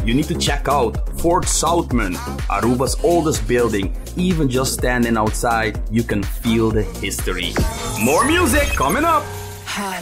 you need to check out Fort Southman, Aruba's oldest building. Even just standing outside, you can feel the history. More music coming up. Hot